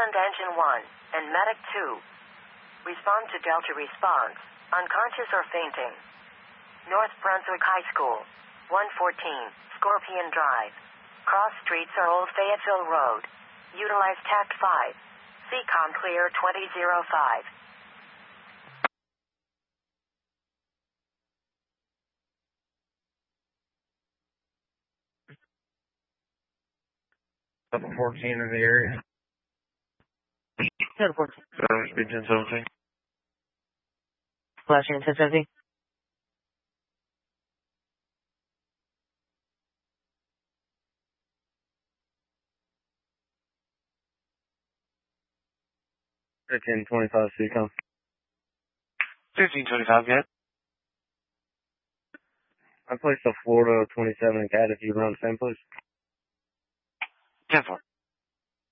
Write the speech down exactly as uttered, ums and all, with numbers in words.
Highland Engine one and Medic two. Respond to Delta response. Unconscious or fainting. North Brunswick High School. one fourteen, Scorpion Drive. Cross streets are Old Fayetteville Road. Utilize Tact five. C COM clear twenty oh five. Level fourteen in the area. ten fourteen. Uh, speed ten seventeen. Flashing ten seventeen. Fifteen twenty-five C COM. fifteen twenty-five, good. I placed a Florida twenty-seven in C A D if you run the same, please. ten four.